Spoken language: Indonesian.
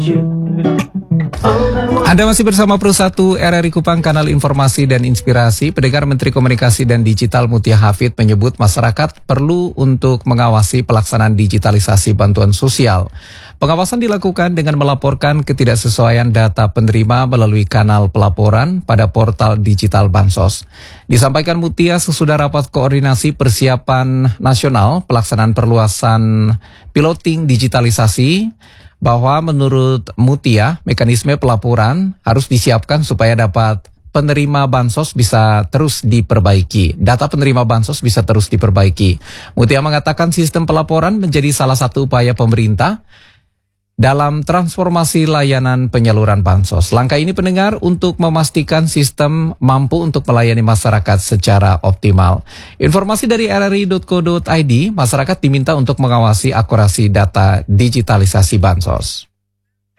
Anda masih bersama Pro 1 RRI Kupang, kanal informasi dan inspirasi. Pendengar, Menteri Komunikasi dan Digital Mutia Hafid menyebut masyarakat perlu untuk mengawasi pelaksanaan digitalisasi bantuan sosial. Pengawasan dilakukan dengan melaporkan ketidaksesuaian data penerima melalui kanal pelaporan pada portal digital Bansos. Disampaikan Mutia sesudah rapat koordinasi persiapan nasional pelaksanaan perluasan piloting digitalisasi, bahwa menurut Mutia, mekanisme pelaporan harus disiapkan supaya dapat penerima bansos bisa terus diperbaiki. Data penerima bansos bisa terus diperbaiki. Mutia mengatakan sistem pelaporan menjadi salah satu upaya pemerintah dalam transformasi layanan penyaluran bansos. Langkah ini, pendengar, untuk memastikan sistem mampu untuk melayani masyarakat secara optimal. Informasi dari rri.co.id, masyarakat diminta untuk mengawasi akurasi data digitalisasi bansos.